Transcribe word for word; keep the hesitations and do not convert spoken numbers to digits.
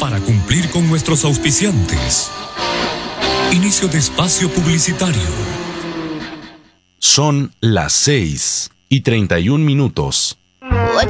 para cumplir con nuestros auspiciantes. Inicio de espacio publicitario. Son las seis y treinta y un minutos.